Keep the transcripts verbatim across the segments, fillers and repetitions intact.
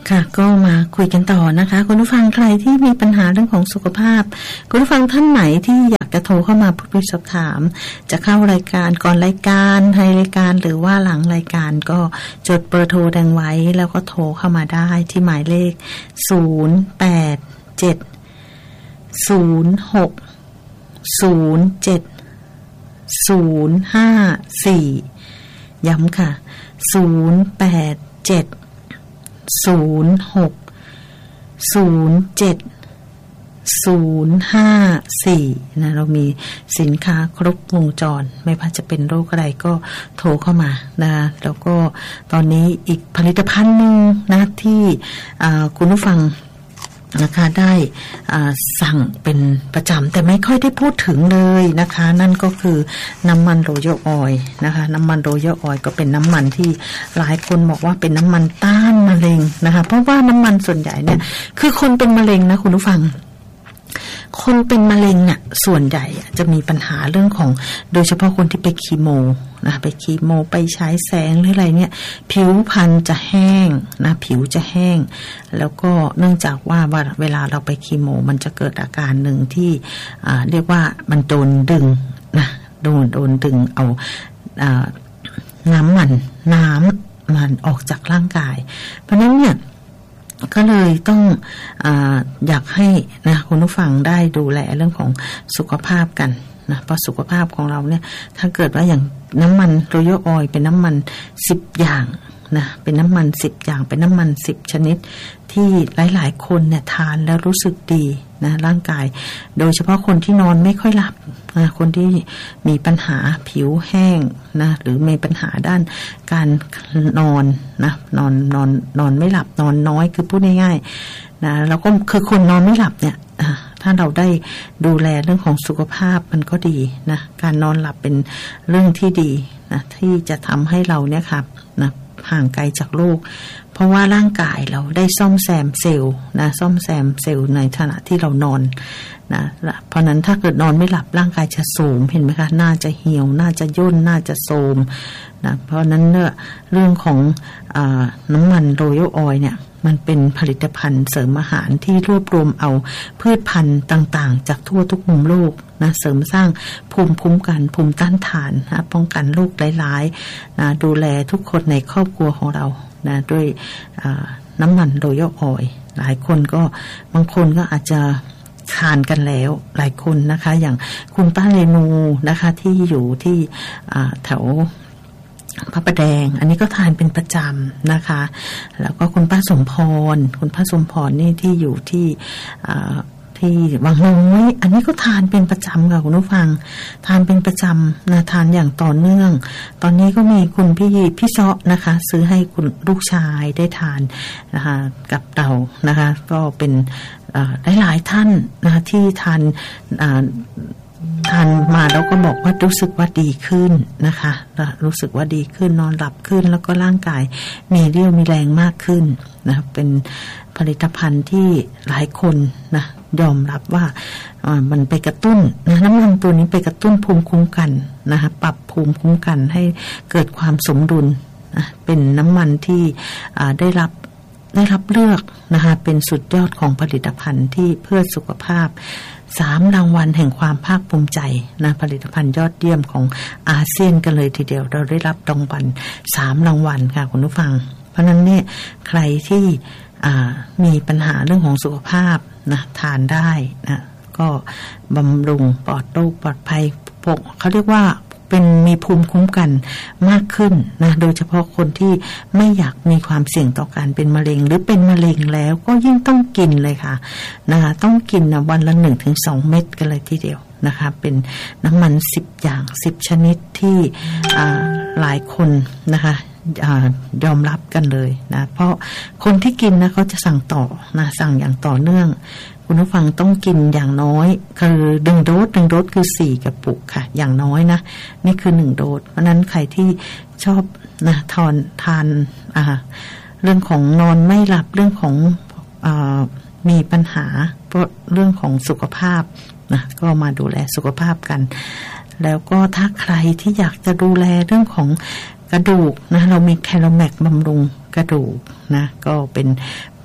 ค่ะก็มาคุยกันต่อนะคะคุณผู้ฟังใครที่มีปัญหาเรื่องของสุขภาพคุณผู้ฟังท่านไหนที่อยากจะโทรเข้ามาพูดคุยสอบถามจะเข้ารายการก่อนรายการในรายการหรือว่าหลังรายการก็จดเบอร์โทรดังไว้แล้วก็โทรเข้ามาได้ที่หมายเลขศูนย์ แปด เจ็ด ศูนย์ หก ศูนย์ เจ็ด ศูนย์ ห้า สี่ย้ำค่ะศูนย์ แปด เจ็ด ศูนย์ หก ศูนย์ เจ็ด ศูนย์ ห้า สี่นะเรามีสินค้าครบวงจรไม่ว่าจะเป็นโรคอะไรก็โทรเข้ามานะแล้วก็ตอนนี้อีกผลิตภัณฑ์นึงนะที่คุณผู้ฟังนะคะได้สั่งเป็นประจำแต่ไม่ค่อยได้พูดถึงเลยนะคะนั่นก็คือน้ำมันโรยัลออยล์นะคะน้ำมันโรยัลออยล์ก็เป็นน้ำมันที่หลายคนบอกว่าเป็นน้ำมันต้านมะเร็งนะคะเพราะว่าน้ำมันส่วนใหญ่เนี่ยคือคนเป็นมะเร็งนะคุณผู้ฟังคนเป็นมะเร็งเนี่ยส่วนใหญ่จะมีปัญหาเรื่องของโดยเฉพาะคนที่ไปคีโมนะไปคีโมไปใช้แสงหรืออะไรเนี่ยผิวพรรณจะแห้งนะผิวจะแห้งแล้วก็เนื่องจากว่าเวลาเราไปคีโมมันจะเกิดอาการหนึ่งที่อ่าเรียกว่ามันโดนดึงนะโดนโดนดึงเอาอ่าน้ำมันน้ำมันออกจากร่างกายเพราะฉะนั้นเนี่ยก็เลยต้องอ่าอยากให้นะคุณผู้ฟังได้ดูแลเรื่องของสุขภาพกันนะเพราะสุขภาพของเราเนี่ยถ้าเกิดว่าอย่างน้ำมันโรยัลออยล์เป็นน้ำมันสิบอย่างนะเป็นน้ำมันสิบอย่างเป็นน้ำมันสิบชนิดที่หลายๆคนเนี่ยทานแล้วรู้สึกดีนะร่างกายโดยเฉพาะคนที่นอนไม่ค่อยหลับนะคนที่มีปัญหาผิวแห้งนะหรือมีปัญหาด้านการนอนนะนอนนอนนอนไม่หลับนอนน้อยคือพูดง่ายๆนะแล้วก็คือคนนอนไม่หลับเนี่ยถ้าเราได้ดูแลเรื่องของสุขภาพมันก็ดีนะการนอนหลับเป็นเรื่องที่ดีนะที่จะทำให้เราเนี่ยครับนะห่างไกลจากโรคเพราะว่าร่างกายเราได้ซ่อมแซมเซลล์นะซ่อมแซมเซลล์ในขณะที่เรานอนนะเพราะนั้นถ้าเกิดนอนไม่หลับร่างกายจะโทรมเห็นไหมคะน่าจะเหี่ยวน่าจะย่นน่าจะโทรมนะเพราะนั้นเนี่ยเรื่องของอ่าน้ำมันโรยัลออยล์เนี่ยมันเป็นผลิตภัณฑ์เสริมอาหารที่รวบรวมเอาพืชพันธุ์ต่างๆจากทั่วทุกมุมโลกนะเสริมสร้างภูมิคุ้มกันภูมิต้านทานนะป้องกันโรคหลายๆนะดูแลทุกคนในครอบครัวของเรานะด้วยน้ำมันโรยัลออยล์หลายคนก็บางคนก็อาจจะทานกันแล้วหลายคนนะคะอย่างคุณป้าเรนูนะคะที่อยู่ที่แถวพระประแดงอันนี้ก็ทานเป็นประจำนะคะแล้วก็คุณป้าสมพรคุณป้าสมพรนี่ที่อยู่ที่ที่วังน้อยอันนี้ก็ทานเป็นประจำค่ะคุณผู้ฟังทานเป็นประจำนะทานอย่างต่อเนื่องตอนนี้ก็มีคุณพี่พี่เซาะนะคะซื้อให้คุณลูกชายได้ทานนะคะกับเรานะคะก็เป็นหลายๆท่านนะคะที่ทานทานมาแล้วก็บอกว่ารู้สึกว่าดีขึ้นนะคะรู้สึกว่าดีขึ้นนอนหลับขึ้นแล้วก็ร่างกายมีเรี่ยวมีแรงมากขึ้นนะเป็นผลิตภัณฑ์ที่หลายคนนะยอมรับว่ามันไปกระตุ้นนะน้ำมันตัวนี้ไปกระตุ้นภูมิคุ้มกันนะคะปรับภูมิคุ้มกันให้เกิดความสมดุลนะเป็นน้ำมันที่ได้รับได้รับเลือกนะคะเป็นสุดยอดของผลิตภัณฑ์ที่เพื่อสุขภาพสามรางวัลแห่งความภาคภูมิใจนะผลิตภัณฑ์ยอดเยี่ยมของอาเซียนกันเลยทีเดียวเราได้รับรางวัลสามรางวัลค่ะคุณผู้ฟังเพราะนั้นเนี่ยใครที่มีปัญหาเรื่องของสุขภาพนะทานได้นะก็บำรุงปลอดโรคปลอดภัยปกเขาเรียกว่าเป็นมีภูมิคุ้มกันมากขึ้นนะโดยเฉพาะคนที่ไม่อยากมีความเสี่ยงต่อการเป็นมะเร็งหรือเป็นมะเร็งแล้วก็ยิ่งต้องกินเลยค่ะนะคะต้องกินนะวันละ หนึ่งถึงสอง เม็ดกันเลยทีเดียวนะคะเป็นน้ำมันสิบอย่างสิบชนิดที่หลายคนนะคะยอมรับกันเลยนะเพราะคนที่กินนะเขาจะสั่งต่อนะสั่งอย่างต่อเนื่องคุณผู้ฟังต้องกินอย่างน้อยคือหนึ่งโดสหนึ่งโดสคือสี่กระปุกค่ะอย่างน้อยนะนี่คือหนึ่งโดสเพราะนั้นใครที่ชอบนะทานทานอ่าเรื่องของนอนไม่หลับเรื่องของอ่ามีปัญหาเพราะเรื่องของสุขภาพนะก็มาดูแลสุขภาพกันแล้วก็ถ้าใครที่อยากจะดูแลเรื่องของกระดูกนะเรามีแคโรแมกบำรุงกระดูกนะก็เป็น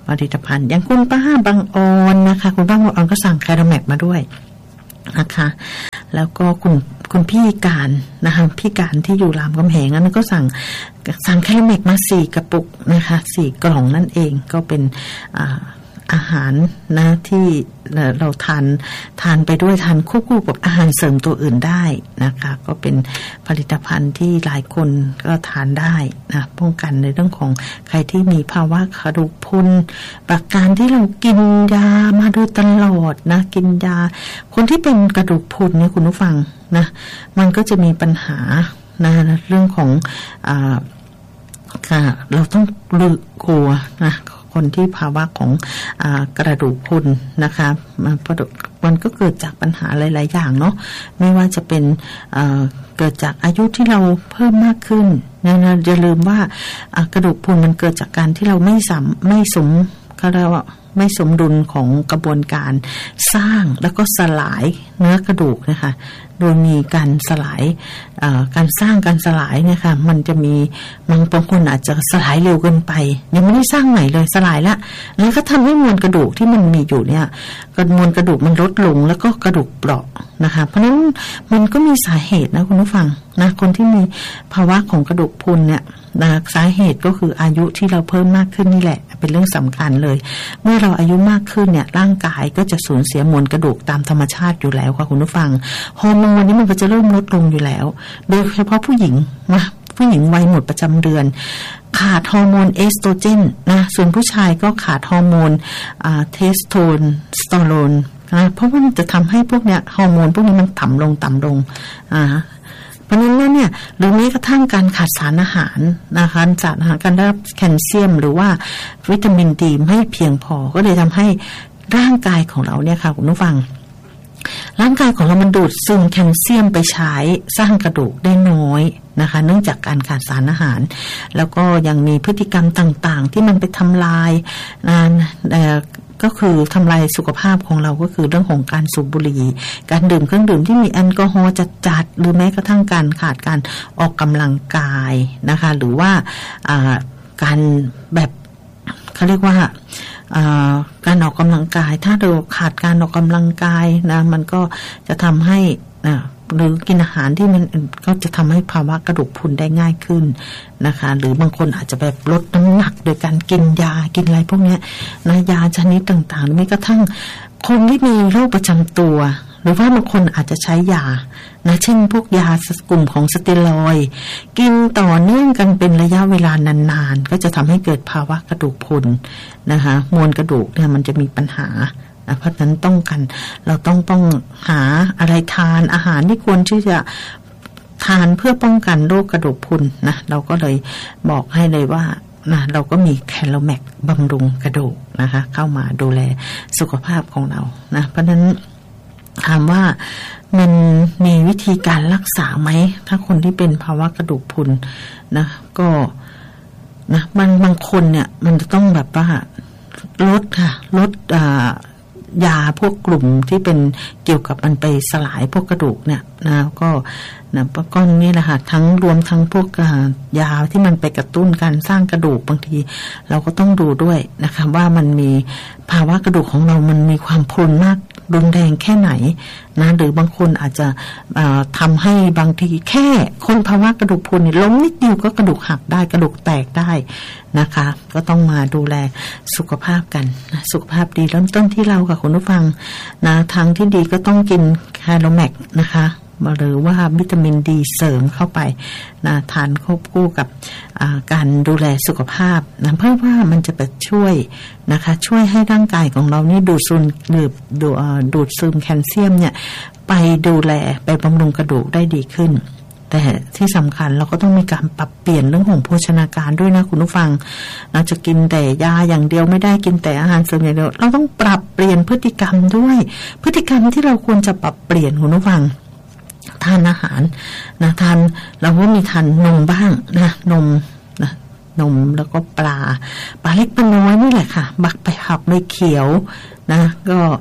ผลิตภัณฑ์อย่างคุณป้าบางออนนะคะคุณป้าบางออนก็สั่งแคราแมกมาด้วยนะคะแล้วก็คุณคุณพี่การนะคะพี่การที่อยู่รามคำแหงนั้นก็สั่งสั่งแคราแมกมาสี่กระปุกนะคะสี่กล่องนั่นเองก็เป็นอ่าอาหารนะที่เราทานทานไปด้วยทานควบคู่กับอาหารเสริมตัวอื่นได้นะคะก็เป็นผลิตภัณฑ์ที่หลายคนก็ทานได้นะป้องกันในเรื่องของใครที่มีภาวะกระดูกพรุนจากการที่เรากินยามาโดยตลอดนะกินยาคนที่เป็นกระดูกพรุนเนี่ยคุณผู้ฟังนะมันก็จะมีปัญหานะเรื่องของอ่าเราต้องลือกลัวนะคนที่ภาวะของอ่ากระดูกพรุนนะคะมันก็เกิดจากปัญหาหลายๆอย่างเนาะไม่ว่าจะเป็นเกิดจากอายุที่เราเพิ่มมากขึ้นนะอย่าลืมว่ากระดูกพรุนมันเกิดจากการที่เราไม่สมไม่สมเขาเรียกว่าไม่สมดุลของกระบวนการสร้างแล้วก็สลายเนื้อกระดูกนะคะโดยมีการสลายการสร้างการสลายเนี่ยค่ะมันจะมีบางคนอาจจะสลายเร็วเกินไปยังไม่ได้สร้างใหม่เลยสลายละแล้วก็ทำให้มวลกระดูกที่มันมีอยู่เนี่ยมวลกระดูกมันลดลงแล้วก็กระดูกเปราะนะคะเพราะฉะนั้นมันก็มีสาเหตุนะคุณผู้ฟังนะคนที่มีภาวะของกระดูกพรุนเนี่ยนะสาเหตุก็คืออายุที่เราเพิ่มมากขึ้นนี่แหละเป็นเรื่องสำคัญเลยเมื่อเราอายุมากขึ้นเนี่ยร่างกายก็จะสูญเสียมวลกระดูกตามธรรมชาติอยู่แล้วค่ะคุณผู้ฟังฮอร์โมนนี้มันก็จะเริ่มลดลงอยู่แล้วโดยเฉพาะผู้หญิงนะผู้หญิงวัยหมดประจำเดือนขาดฮอร์โมนเอสโตรเจนนะส่วนผู้ชายก็ขาดฮอร์โมนอ่าเทสโทสเตอโรนนะเพราะว่ามันจะทำให้พวกเนี้ยฮอร์โมนพวกนี้มันต่ำลงต่ำลงอ่าเพราะฉะนั้นเนี่ยหรือแม้กระทั่งการขาดสารอาหารนะคะสารอาหารการได้รับแคลเซียมหรือว่าวิตามินดีไม่เพียงพอก็เลยทำให้ร่างกายของเราเนี่ยค่ะคุณผู้ฟังร่างกายของเรามันดูดซึมแคลเซียมไปใช้สร้างกระดูกได้น้อยนะคะเนื่องจากการขาดสารอาหารแล้วก็ยังมีพฤติกรรมต่างๆที่มันไปทำลายก็คือทำลายสุขภาพของเราก็คือเรื่องของการสูบบุหรี่การดื่มเครื่องดื่มที่มีแอลกอฮอล์จัดๆหรือแม้กระทั่งการขาดการออกกำลังกายนะคะหรือว่าการแบบเขาเรียกว่าการออกกำลังกายถ้าเราขาดการออกกำลังกายนะมันก็จะทำให้หรือกินอาหารที่มันก็จะทำให้ภาวะกระดูกพรุนได้ง่ายขึ้นนะคะหรือบางคนอาจจะแบบลดน้ำหนักโดยการกินยากินอะไรพวกนี้นะยาชนิดต่างๆไม่กระทั่งคนที่มีโรคประจำตัวหรือว่าบางคนอาจจะใช้ยานะเช่นพวกยากลุ่มของสเตียรอยด์กินต่อเนื่องกันเป็นระยะเวลานานๆก็จะทำให้เกิดภาวะกระดูกพรุนนะคะมวลกระดูกเนี่ยมันจะมีปัญหาเพราะฉะนั้นต้องกันเราต้องต้องหาอะไรทานอาหารที่ควรที่จะทานเพื่อป้องกันโรคกระดูกพรุนนะเราก็เลยบอกให้เลยว่านะเราก็มีแคโรแมกบำรุงกระดูกนะคะเข้ามาดูแลสุขภาพของเรานะเพราะฉะนั้นถามว่ามันมีวิธีการรักษาไหมถ้าคนที่เป็นภาวะกระดูกพรุนนะก็นะบางบางคนเนี่ยมันจะต้องแบบว่าลดค่ะลดอ่ายาพวกกลุ่มที่เป็นเกี่ยวกับมันไปสลายพวกกระดูกเนี่ยนะก็นะก้อนนี้แหละค่ะทั้งรวมทั้งพวกยาที่มันไปกระตุ้นการสร้างกระดูกบางทีเราก็ต้องดูด้วยนะคะว่ามันมีภาวะกระดูกของเรามันมีความพรุนมากรุนแรงแค่ไหนนะหรือบางคนอาจจะทำให้บางทีแค่คนภาวะกระดูกพรุนล้มนิดเดียวก็กระดูกหักได้กระดูกแตกได้นะคะก็ต้องมาดูแลสุขภาพกันนะสุขภาพดีเริ่มต้นที่เรากับคุณผู้ฟังนะทางที่ดีก็ต้องกินแคโรแมกนะคะหรือว่าวิตามินดีเสริมเข้าไปนะทานควบคู่กับการดูแลสุขภาพนะเพื่อว่ามันจะไปช่วยนะคะช่วยให้ร่างกายของเรานี่ดูดซึมหรือดูดูดซึมแคลเซียมเนี่ยไปดูแลไปบำรุงกระดูกได้ดีขึ้นแต่ที่สำคัญเราก็ต้องมีการปรับเปลี่ยนเรื่องของโภชนาการด้วยนะคุณผู้ฟังเราจะกินแต่ยาอย่างเดียวไม่ได้กินแต่อาหารเสริมอย่างเดียวเราต้องปรับเปลี่ยนพฤติกรรมด้วยพฤติกรรมที่เราควรจะปรับเปลี่ยนคุณผู้ฟังทานอาหารนะทานเราก็มีทานนมบ้างนะนมนะนมแล้วก็ปลาปลาเล็กปลาน้อยนี่แหละค่ะบักไปผักใบเขียวนะก็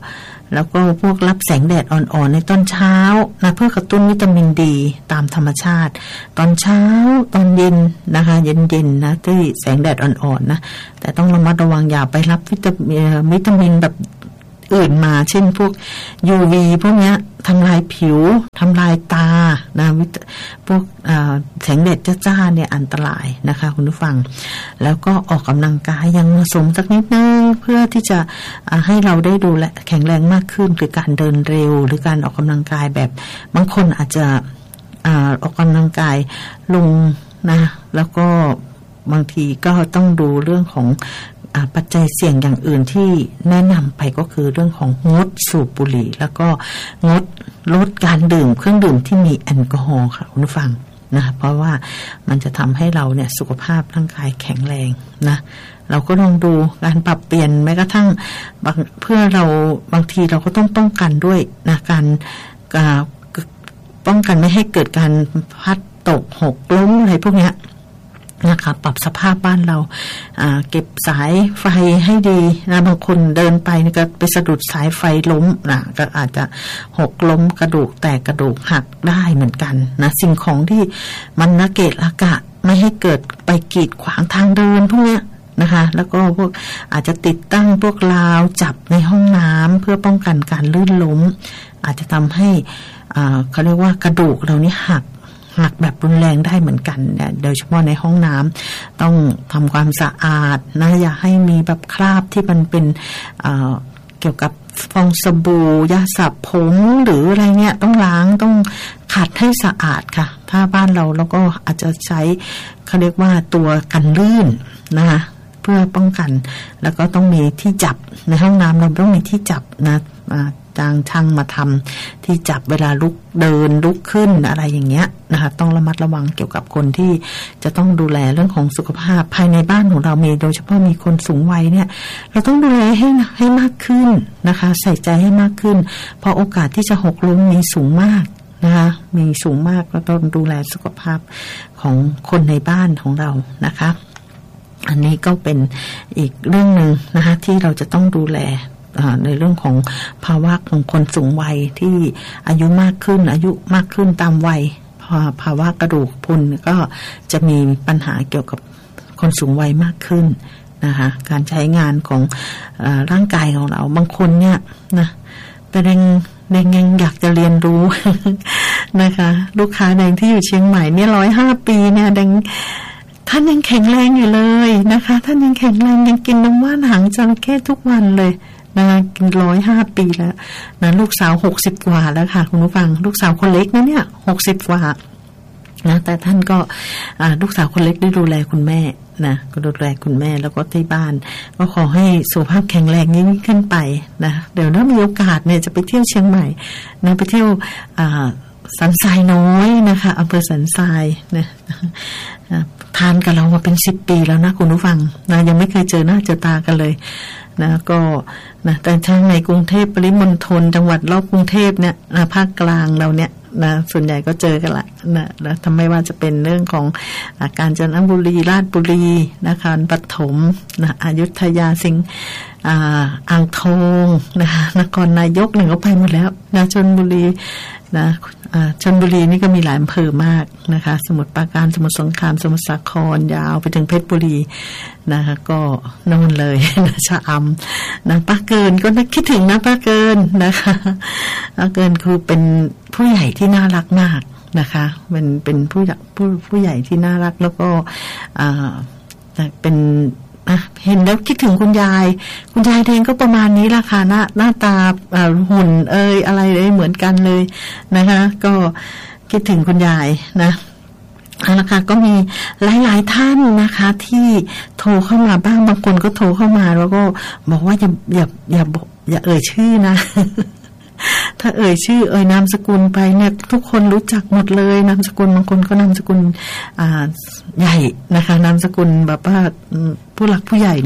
แล้วก็พวกรับแสงแดดอ่อนๆในตอนเช้านะเพื่อกระตุ้นวิตามินดีตามธรรมชาติตอนเช้าตอนเย็นนะคะเย็นๆนะที่แสงแดดอ่อนๆนะแต่ต้องระมัดระวังอย่าไปรับวิตามินวิตามินแบบอื่นมาเช่นพวก ยู วี พวกเนี้ยทำลายผิวทำลายตานะพวกแสงแดดจ้าๆเนี่ยอันตรายนะคะคุณผู้ฟังแล้วก็ออกกำลังกายยังผสมสักนิดนึงเพื่อที่จะให้เราได้ดูแลแข็งแรงมากขึ้นคือการเดินเร็วหรือการออกกำลังกายแบบบางคนอาจจะออกกำลังกายลงนะแล้วก็บางทีก็ต้องดูเรื่องของปัจจัยเสี่ยงอย่างอื่นที่แนะนำไปก็คือเรื่องของงดสูบบุหรี่แล้วก็งดลดการดื่มเครื่องดื่มที่มีแอลกอฮอล์ค่ะคุณผู้ฟังนะเพราะว่ามันจะทำให้เราเนี่ยสุขภาพร่างกายแข็งแรงนะเราก็ลองดูการปรับเปลี่ยนแม้กระทั่งเพื่อเราบางทีเราก็ต้องป้องกันด้วยนะการป้องกันไม่ให้เกิดการพัดตกหกล้มอะไรพวกเนี้ยนะคะปรับสภาพบ้านเราเก็บสายไฟให้ดีนะบางคนเดินไปก็ไปสะดุดสายไฟล้มนะก็อาจจะหกล้มกระดูกแตกกระดูกหักได้เหมือนกันนะสิ่งของที่มันระเกะระกะไม่ให้เกิดไปกีดขวางทางเดินพวกนี้นะคะแล้วก็พวกอาจจะติดตั้งพวกราวจับในห้องน้ำเพื่อป้องกันการลื่นล้มอาจจะทำให้เขาเรียกว่ากระดูกเรานี่หักหักแบบรุนแรงได้เหมือนกันเนี่ยโดยเฉพาะในห้องน้ำต้องทำความสะอาดนะอย่าให้มีแบบคราบที่มันเป็นเอ่อเกี่ยวกับฟองสบู่ยาสระผมหรืออะไรเนี่ยต้องล้างต้องขัดให้สะอาดค่ะถ้าบ้านเราแล้วก็อาจจะใช้เขาเรียกว่าตัวกันลื่นนะคะเพื่อป้องกันแล้วก็ต้องมีที่จับในห้องน้ำเราต้องมีที่จับนะจ้างช่างมาทำที่จับเวลาลุกเดินลุกขึ้นอะไรอย่างเงี้ยนะคะต้องระมัดระวังเกี่ยวกับคนที่จะต้องดูแลเรื่องของสุขภาพภายในบ้านของเรามีโดยเฉพาะมีคนสูงวัยเนี่ยเราต้องดูแลให้ให้มากขึ้นนะคะใส่ใจให้มากขึ้นเพราะโอกาสที่จะหกล้มมีสูงมากนะคะมีสูงมากก็ต้องดูแลสุขภาพของคนในบ้านของเรานะคะอันนี้ก็เป็นอีกเรื่องนึงนะคะที่เราจะต้องดูแลในเรื่องของภาวะของคนสูงวัยที่อายุมากขึ้นอายุมากขึ้นตามวัยภาวะกระดูกพรุนก็จะมีปัญหาเกี่ยวกับคนสูงวัยมากขึ้นนะคะการใช้งานของเอ่อร่างกายของเราบางคนเนี่ยนะแต่แดงแดงยังอยากจะเรียนรู้ นะคะลูกค้าแดงที่อยู่เชียงใหม่เนี่ยร้อยห้าปีเนี่ยแดงท่านยังแข็งแรงอยู่เลยนะคะท่านยังแข็งแรงยังกินน้ำว่านหางจระเข้ทุกวันเลยนะกินร้อยห้าปีแล้วนะลูกสาวหกสิบกว่าแล้วค่ะคุณผู้ฟังลูกสาวคนเล็กนะเนี่ยหกสิบกว่านะแต่ท่านก็ลูกสาวคนเล็กได้ดูแลคุณแม่นะก็ดูแลคุณแม่แล้วก็ที่บ้านก็ขอให้สุขภาพแข็งแรงยิ่งขึ้นไปนะเดี๋ยวถ้ามีโอกาสเนี่ยจะไปเที่ยวเชียงใหม่นะไปเที่ยวสันทรายน้อยนะคะอำเภอสันทรายนะทานกับเรามาเป็นสิบปีแล้วนะคุณผู้ฟังนะยังไม่เคยเจอหน้าเจอตากันเลยนะก็นะแต่ทางในกรุงเทพปริมณฑลจังหวัดรอบกรุงเทพเนี่ยนะภาคกลางเราเนี่ยนะส่วนใหญ่ก็เจอกันละนะแล้วทำไม่ว่าจะเป็นเรื่องของกาญจนบุรีราชบุรีนครปฐมนะอยุธยาสิงห์อ่างทองนะคะนครนายกหนึ่งก็ไปหมดแล้วนะชลบุรีนะชลบุรีนี่ก็มีหลายอำเภอมากนะคะสมุทรปราการสมุทรสงครามสมุทรสาครยาวไปถึงเพชรบุรีนะคะก็นู่นเลยนะชะอำนะป้าเกินก็นึกคิดถึงนะป้าเกินนะคะป้าเกินคือเป็นผู้ใหญ่ที่น่ารักมากนะคะเป็นเป็นผู้ผู้ผู้ใหญ่ที่น่ารักแล้วก็อ่าเป็นอ่ะเห็นแล้วคิดถึงคุณยายคุณยายเองก็ประมาณนี้ล่ะค่ะหน้าหน้าตาอ่าหุ่นเอ้ยอะไรเลยเหมือนกันเลยนะคะก็คิดถึงคุณยายนะเอาละค่ะก็มีหลายๆท่านนะคะที่โทรเข้ามาบ้างบางคนก็โทรเข้ามาแล้วก็บอกว่าอย่าอย่าอย่าอย่าเอ่ยชื่อนะถ้าเอ่ยชื่อเอ่ยนามสกุลไปเนี่ยทุกคนรู้จักหมดเลยนามสกุลบางคนก็นามสกุลอ่าใหญ่นะคะนามสกุลแบบว่าผู้หลักผู้ใหญ่เนาะ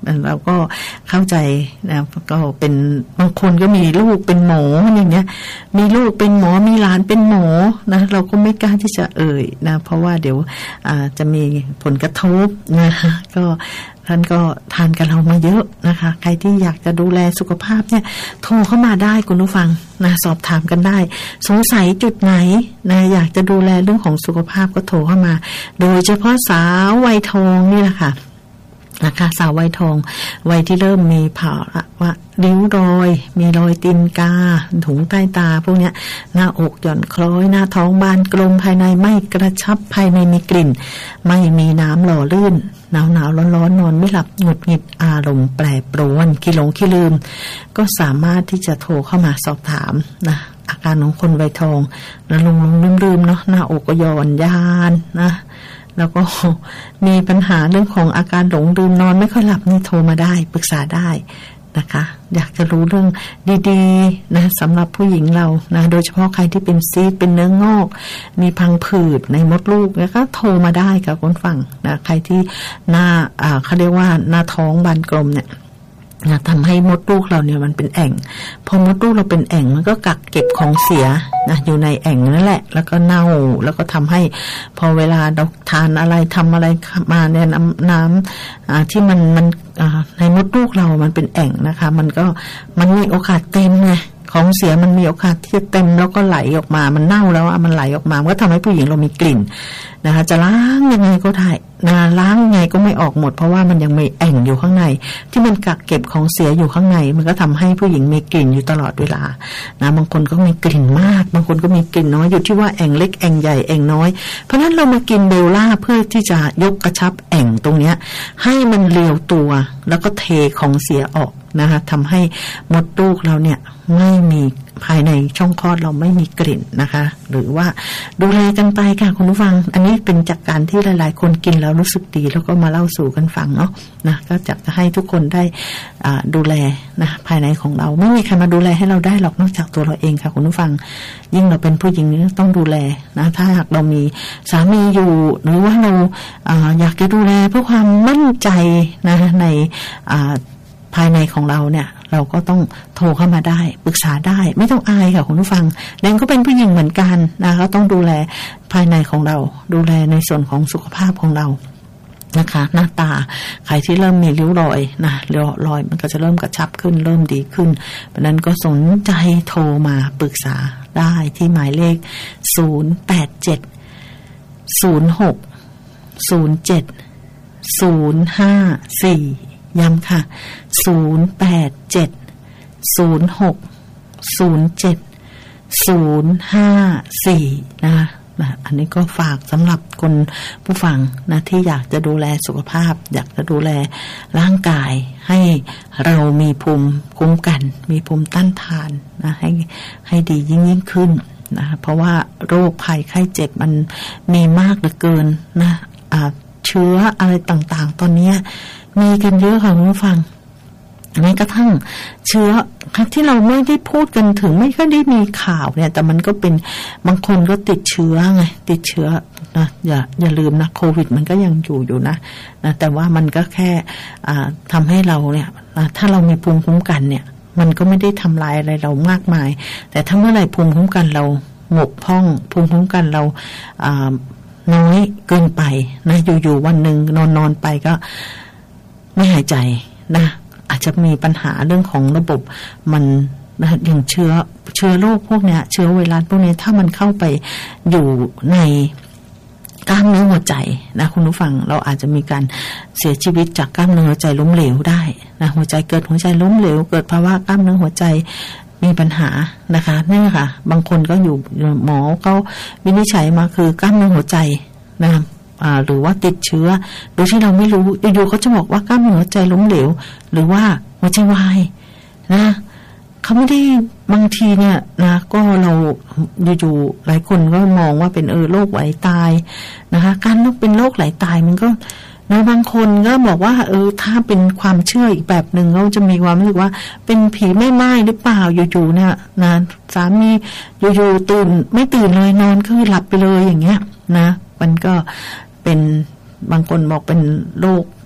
เราก็เข้าใจนะก็เป็นบางคนก็มีลูกเป็นหมออย่างเงี้ยมีลูกเป็นหมอมีหลานเป็นหมอนะเราก็ไม่กล้าที่จะเอ่ยนะเพราะว่าเดี๋ยวอ่าจะมีผลกระทบนะก็ท่านก็ทานกับเรามาเยอะนะคะใครที่อยากจะดูแลสุขภาพเนี่ยโทรเข้ามาได้คุณผู้ฟังนะสอบถามกันได้สงสัยจุดไหนนะอยากจะดูแลเรื่องของสุขภาพก็โทรเข้ามาโดยเฉพาะสาววัยทองนี่แหละค่ะนะคะสาววัยทองวัยที่เริ่มมีภาวะริ้วรอยมีรอยตีนกาถุงใต้ตาพวกเนี้ยหน้าอกหย่อนคล้อยหน้าท้องบานกลมภายในไม่กระชับภายในมีกลิ่นไม่มีน้ำหล่อลื่นหนาวหนาวร้อนร้อนนอนไม่หลับหงุดหงิดอารมณ์แปรปรวนขี้หลงขี้ลืมก็สามารถที่จะโทรเข้ามาสอบถามนะอาการของคนวัยทองแล้วลงลงลืมๆเนาะหน้าอกก็หย่อนยานนะแล้วก็มีปัญหาเรื่องของอาการหลงลืมนอนไม่ค่อยหลับนี่โทรมาได้ปรึกษาได้นะคะอยากจะรู้เรื่องดีๆนะสำหรับผู้หญิงเรานะโดยเฉพาะใครที่เป็นซีสเป็นเนื้องอกมีพังผืดในมดลูกแล้วก็โทรมาได้กับคนฟังนะใครที่หน้าอ่าเขาเรียกว่าหน้าท้องบานกลมเนี่ยนะทำให้มดลูกเราเนี่ยมันเป็นแอ่งพอมดลูกเราเป็นแอ่งมันก็กักเก็บของเสียนะอยู่ในแอ่งนั่นแหละแล้วก็เน่าแล้วก็ทำให้พอเวลาเราทานอะไรทำอะไรมาเนี่ยน้ำน้ำที่มันมันในมดลูกเรามันเป็นแอ่งนะคะมันก็มันมีโอกาสเต็มไงของเสียมันมีโอกาสที่จะเต็มแล้วก็ไหลออกมามันเน่าแล้วมันไหลออกมามันก็ทำให้ผู้หญิงเรามีกลิ่นนะคะจะล้างยังไงก็ได้นะล้างยังไงก็ไม่ออกหมดเพราะว่ามันยังมีแอ่งอยู่ข้างในที่มันกักเก็บของเสียอยู่ข้างในมันก็ทำให้ผู้หญิงมีกลิ่นอยู่ตลอดเวลานะบางคนก็มีกลิ่นมากบางคนก็มีกลิ่นน้อยอยู่ที่ว่าแอ่งเล็กแอ่งใหญ่แอ่งน้อยเพราะฉะนั้นเรามากินเบลล่าเพื่อที่จะยกกระชับแอ่งตรงเนี้ยให้มันเรียวตัวแล้วก็เทของเสียออกนะคะทำให้มดลูกเราเนี่ยไม่มีภายในช่องคลอดเราไม่มีกลิ่นนะคะหรือว่าดูแลกันไปค่ะคุณผู้ฟังอันนี้เป็นจากการที่หลายๆคนกินแล้วรู้สึกดีแล้วก็มาเล่าสู่กันฟังเนาะนะก็จะให้ทุกคนได้อ่าดูแลนะภายในของเราไม่มีใครมาดูแลให้เราได้หรอกนอกจากตัวเราเองค่ะคุณผู้ฟังยิ่งเราเป็นผู้หญิงนี่ต้องดูแลนะถ้าหากเรามีสามีอยู่หรือว่าเราอ่าอยากจะดูแลเพื่อความมั่นใจนะในอ่าภายในของเราเนี่ยเราก็ต้องโทรเข้ามาได้ปรึกษาได้ไม่ต้องอายค่ะคุณผู้ฟังแดงก็เป็นผู้หญิงเหมือนกันนะก็ต้องดูแลภายในของเราดูแลในส่วนของสุขภาพของเรานะคะหน้าตาใครที่เริ่มมีริ้วรอยนะริ้วรอยมันก็จะเริ่มกระชับขึ้นเริ่มดีขึ้นเพราะนั้นก็สนใจโทรมาปรึกษาได้ที่หมายเลขศูนย์ แปด เจ็ด ศูนย์ หก ศูนย์ เจ็ด ศูนย์ ห้า สี่ย้ำค่ะศูนย์ แปด เจ็ด ศูนย์ หก ศูนย์ เจ็ด ศูนย์ ห้า สี่นะคะนะอันนี้ก็ฝากสำหรับคนผู้ฟังนะที่อยากจะดูแลสุขภาพอยากจะดูแลร่างกายให้เรามีภูมิคุ้มกันมีภูมิต้านทานนะให้ให้ดียิ่งยิ่งขึ้นนะเพราะว่าโรคภัยไข้เจ็บมันมีมากเหลือเกินนะอ่าเชื้ออะไรต่างๆตอนนี้มีกันเยอะค่ะคุณผู้ฟังแม้กระทั่งเชื้อที่เราไม่ได้พูดกันถึงไม่ค่อยได้มีข่าวเนี่ยแต่มันก็เป็นบางคนก็ติดเชื้อไงติดเชื้อนะอย่าอย่าลืมนะโควิดมันก็ยังอยู่อยู่นะนะแต่ว่ามันก็แค่อ่าทำให้เราเนี่ยถ้าเรามีภูมิคุ้มกันเนี่ยมันก็ไม่ได้ทำลายอะไรเรามากมายแต่ถ้าเมื่อไหร่ภูมิคุ้มกันเราหมกพร่องภูมิคุ้มกันเราอ่าน้อยเกินไปนะอยู่ๆวันหนึ่งนอนๆไปก็ไม่หายใจนะอาจจะมีปัญหาเรื่องของระบบมันนะอย่างเชื้อเชื้อโรคพวกเนี้ยเชื้อไวรัสพวกนี้ถ้ามันเข้าไปอยู่ในกล้ามเนื้อหัวใจนะคุณผู้ฟังเราอาจจะมีการเสียชีวิตจากกล้ามเนื้อหัวใจล้มเหลวได้นะหัวใจเกิดหัวใจล้มเหลวเกิดภาวะกล้ามเนื้อหัวใจมีปัญหานะคะนี่ค่ะบางคนก็อยู่หมอเขาวินิจฉัยมาคือกล้ามเนื้อหัวใจนะอ่าหรือว่าติดเชื้อโดยที่เราไม่รู้อยู่ๆเขาจะบอกว่ากล้ามเนื้อหัวใจล้มเหลวหรือว่าหัวใจวายนะเขาไม่ได้บางทีเนี่ยนะก็เราอยู่ๆหลายคนก็มองว่าเป็นเออโรคไหลตายนะคะการเป็นโรคไหลตายมันก็นะบางคนก็บอกว่าเออถ้าเป็นความเชื่ออีกแบบหนึ่งเขาจะมีความรู้สึกว่าเป็นผีแม่ไม้หรือเปล่าอยู่ๆเนี่ยนะสามีอยู่ๆตื่นไม่ตื่นเลยนอนคือหลับไปเลยอย่างเงี้ยนะมันก็เป็นบางคนบอกเป็นโรค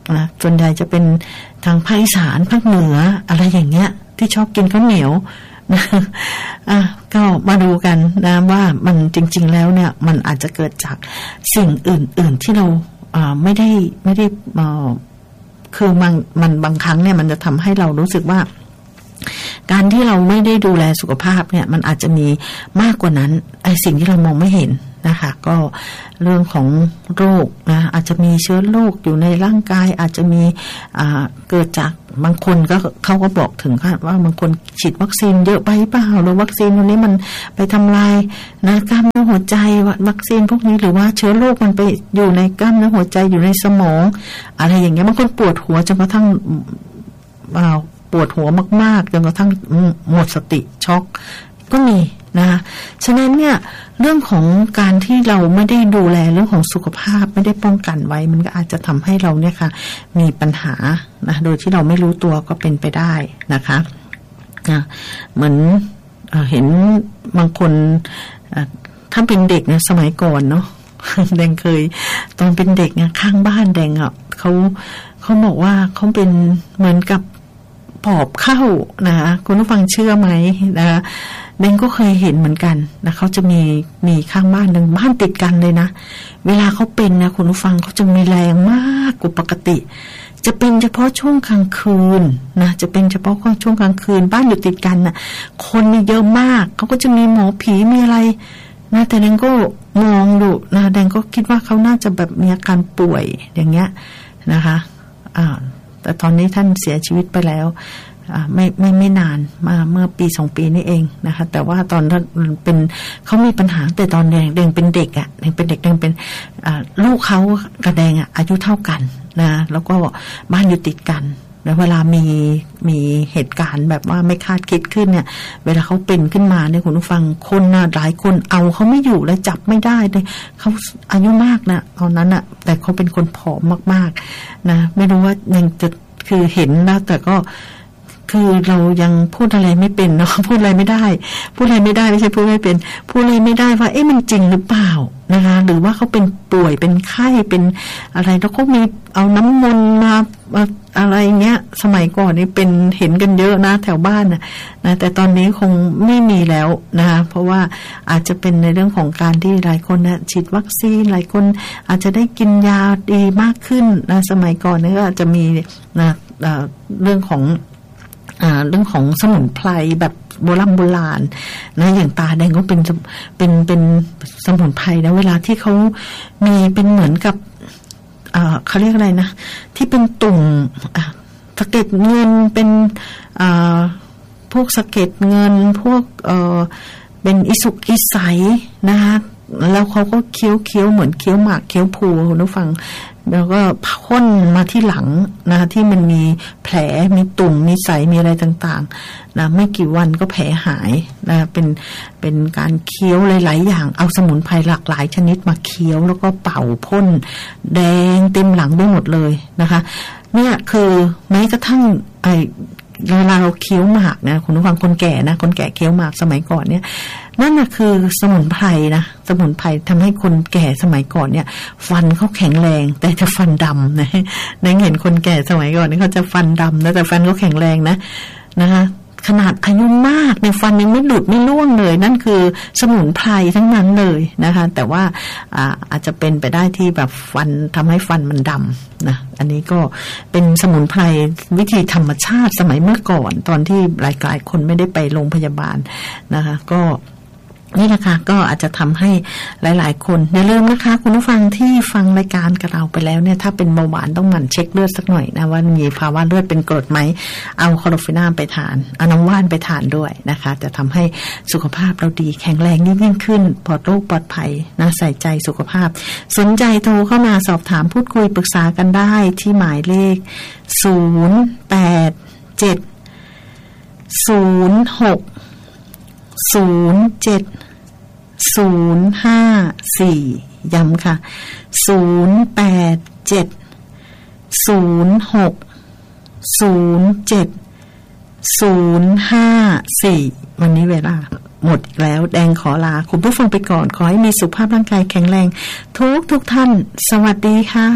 นะส่วนใหญ่จะเป็นทางภาคอีสานภาคเหนืออะไรอย่างเงี้ยที่ชอบกินข้าวเหนียวนะอ่ะก็มาดูกันนะว่ามันจริงๆแล้วเนี่ยมันอาจจะเกิดจากสิ่งอื่นๆที่เราอ่าไม่ได้ไม่ได้อ่าคือมันมันบางครั้งเนี่ยมันจะทำให้เรารู้สึกว่าการที่เราไม่ได้ดูแลสุขภาพเนี่ยมันอาจจะมีมากกว่านั้นไอ้สิ่งที่เรามองไม่เห็นนะคะก็เรื่องของโรคนะอาจจะมีเชื้อโรคอยู่ในร่างกายอาจจะมีอ่าเกิดจากบางคนก็เขาก็บอกถึงว่าบางคนฉีดวัคซีนเยอะไปเปล่าหรือวัคซีนตัวนี้มันไปทำลายนะกล้ามเนื้อหัวใจวัคซีนพวกนี้หรือว่าเชื้อโรคมันไปอยู่ในกล้ามเนื้อหัวใจอยู่ในสมองอะไรอย่างเงี้ยบางคนปวดหัวจนกระทั่งอ่าปวดหัวมากๆจนกระทั่งหมดสติช็อกก็มีนะคะฉะนั้นเนี่ยเรื่องของการที่เราไม่ได้ดูแลเรื่องของสุขภาพไม่ได้ป้องกันไว้มันก็อาจจะทำให้เราเนี่ยค่ะมีปัญหานะโดยที่เราไม่รู้ตัวก็เป็นไปได้นะคะนะเหมือนเอ่อเห็นบางคนถ้าเป็นเด็กเนี่ยสมัยก่อนเนาะแดงเคยตอนเป็นเด็กเนี่ยข้างบ้านแดงอ่ะเขาเขาบอกว่าเขาเป็นเหมือนกับปอบเข้านะคะคุณผู้ฟังเชื่อไหมนะคะเดนก็เคยเห็นเหมือนกันนะเขาจะมีมีข้างบ้านหนึ่งบ้านติดกันเลยนะเวลาเขาเป็นนะคุณผู้ฟังเขาจะมีแรงมากกว่าปกติจะเป็นเฉพาะช่วงกลางคืนนะจะเป็นเฉพาะช่วงกลางคืนบ้านอยู่ติดกันนะคนมีเยอะมากเขาก็จะมีหมอผีมีอะไรนะแต่เดนก็มองดูนะเดนก็คิดว่าเขาน่าจะแบบมีอาการป่วยอย่างเงี้ยนะคะอ่าแต่ตอนนี้ท่านเสียชีวิตไปแล้วไม่ไม่ไม่นานมาเมื่อปีสองปีนี้เองนะคะแต่ว่าตอนนั้นเป็นเขามีปัญหาแต่ตอนแดงแดงเป็นเด็กอ่ะแดงเป็นเด็กแดงเป็นลูกเขากับแดงอ่ะอายุเท่ากันนะแล้วก็บ้านอยู่ติดกันแล้วเวลามีมีเหตุการณ์แบบว่าไม่คาดคิดขึ้นเนี่ยเวลาเขาเป็นขึ้นมาเนี่ยคุณผู้ฟังคนนะหลายคนเอาเขาไม่อยู่เลยจับไม่ได้เลยเขาอายุมากนะตอนนั้นอ่ะแต่เขาเป็นคนผอมมากๆนะไม่รู้ว่ายังจะคือเห็นนะแต่ก็คือเรายังพูดอะไรไม่เป็นเนาะพูดอะไรไม่ได้พูดอะไรไม่ได้ไม่ใช่พูดไม่เป็นพูดอะไรไม่ได้ว่าเอ๊ะมันจริงหรือเปล่านะคะหรือว่าเขาเป็นป่วยเป็นไข้เป็นอะไรแล้วก็มีเอาน้ำมนต์มาอะไรเงี้ยสมัยก่อนนี่เป็นเห็นกันเยอะนะแถวบ้านนะนะแต่ตอนนี้คงไม่มีแล้วนะคะเพราะว่าอาจจะเป็นในเรื่องของการที่หลายคนนะฉีดวัคซีนหลายคนอาจจะได้กินยาดีมากขึ้นนะสมัยก่อนนี่ก็อาจจะมีนะเรื่องของอ่าเรื่องของสมุนไพรแบบโบราณโบราณนะอย่างตาแดงก็เป็นเป็นเป็นสมุนไพรนะเวลาที่เขามีเป็นเหมือนกับอ่าเขาเรียกอะไรนะที่เป็นตุ่มอ่าสะเก็ดเงินเป็นอ่าพวกสะเก็ดเงินพวกเอ่อเป็นอิสุกอิใสนะคะแล้วเขาก็เคี้ยวเคี้ยวเหมือนเคี้ยวหมากเคี้ยวพูคุณผู้ฟังแล้วก็พ่นมาที่หลังนะที่มันมีแผลมีตุ่มมีใสมีอะไรต่างๆนะไม่กี่วันก็แผลหายนะเป็นเป็นการเคี้ยวหลายๆอย่างเอาสมุนไพรหลากหลายชนิดมาเคี้ยวแล้วก็เป่าพ่นแดงเต็มหลังไปหมดเลยนะคะเนี่ยคือแม้กระทั่งไอเวลาเราเคี้ยวหมากนะคุณผู้ฟังคนแก่นะคนแก่เคี้ยวหมากสมัยก่อนเนี่ยนั่นน่ะคือสมุนไพรนะสมุนไพรทำให้คนแก่สมัยก่อนเนี่ยฟันเขาแข็งแรงแต่จะฟันดำนะได้เห็นคนแก่สมัยก่อนนี่เขาจะฟันดำนะแต่ฟันเขาแข็งแรงนะนะคะขนาดอายุมากในฟันยังไม่หลุดไม่ร่วงเลยนั่นคือสมุนไพรทั้งนั้นเลยนะคะแต่ว่าอ่าอาจจะเป็นไปได้ที่แบบฟันทำให้ฟันมันดำนะอันนี้ก็เป็นสมุนไพรวิธีธรรมชาติสมัยเมื่อก่อนตอนที่หลายๆคนไม่ได้ไปโรงพยาบาลนะคะก็นี่นะคะก็อาจจะทำให้หลายๆคนอย่าลืมนะคะคุณผู้ฟังที่ฟังรายการกับเราไปแล้วเนี่ยถ้าเป็นเบาหวานต้องหมั่นเช็คเลือดสักหน่อยนะว่ามีภาวะเลือดเป็นกรดไหมเอาคลอโรฟินาไปทานเอาน้ำว่านไปทานด้วยนะคะจะทำให้สุขภาพเราดีแข็งแรงยิ่งขึ้นปลอดโรคปลอดภัยนะใส่ใจสุขภาพสนใจโทรเข้ามาสอบถามพูดคุยปรึกษากันได้ที่หมายเลขศูนย์แปดเจ็ดศูนย์หกศูนย์เจ็ดศูนย์ห้าสี่ย้ำค่ะศูนย์แปดเจ็ดศูนย์หกศูนย์เจ็ดศูนย์ห้าสี่วันนี้เวลาหมดแล้วแดงขอลาคุณผู้ฟังไปก่อนขอให้มีสุขภาพร่างกายแข็งแรงทุกทุกท่านสวัสดีค่ะ